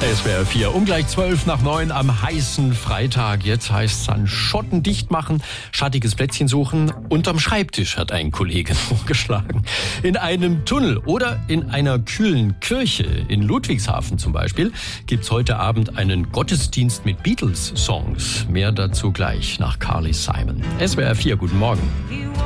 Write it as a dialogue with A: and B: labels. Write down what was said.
A: SWR 4, gleich 8:12 am heißen Freitag. Jetzt heißt es dann Schotten dicht machen, schattiges Plätzchen suchen. Unterm Schreibtisch hat ein Kollege vorgeschlagen. In einem Tunnel oder in einer kühlen Kirche in Ludwigshafen zum Beispiel gibt's heute Abend einen Gottesdienst mit Beatles-Songs. Mehr dazu gleich nach Carly Simon. SWR 4, guten Morgen.